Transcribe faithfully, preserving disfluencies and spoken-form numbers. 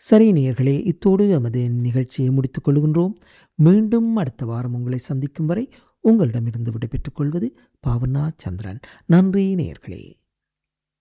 சரி நேயர்களே, இத்தோடு எமது நிகழ்ச்சியை முடித்துக் கொள்கின்றோம். மீண்டும் அடுத்த வாரம் உங்களை சந்திக்கும் வரை உங்களிடமிருந்து விடைபெற்றுக் கொள்வது பாவனா சந்திரன். நன்றி நேயர்களே.